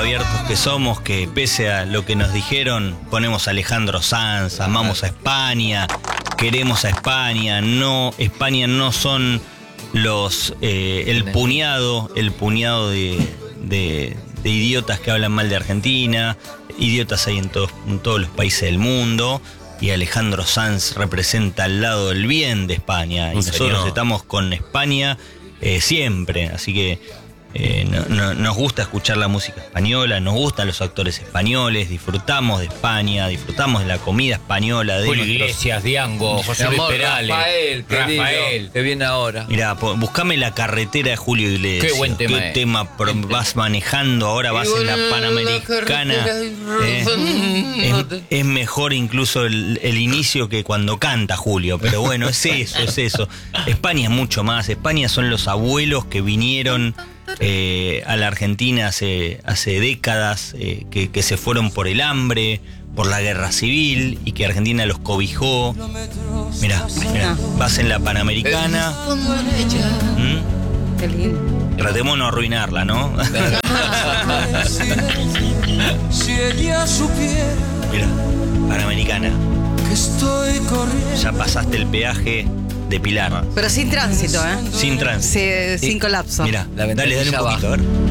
abiertos que somos, que pese a lo que nos dijeron, ponemos a Alejandro Sanz, amamos a España, queremos a España. No, España no son el puñado de idiotas que hablan mal de Argentina. Idiotas hay en todos los países del mundo. Y Alejandro Sanz representa al lado del bien de España. Y nosotros estamos con España siempre. Así que nos gusta escuchar la música española, nos gustan los actores españoles, disfrutamos de España, disfrutamos de la comida española. De Julio Iglesias, Diango, José Luis Perales, Rafael, que viene ahora. Mirá, buscame La Carretera de Julio Iglesias. Qué buen tema. ¿Qué tema vas manejando ahora? Vas en la Panamericana. Es mejor incluso el inicio que cuando canta Julio. Pero bueno, es eso. España es mucho más. España son los abuelos que vinieron a la Argentina hace décadas, que se fueron por el hambre, por la guerra civil, y que Argentina los cobijó. Mirá, vas en la Panamericana. Qué lindo. Tratemos de no arruinarla, ¿no? Mirá, Panamericana. Ya pasaste el peaje de Pilar. Pero sin tránsito, ¿eh? Sin tránsito. Sin colapso. Mirá, dale un poquito, a ver.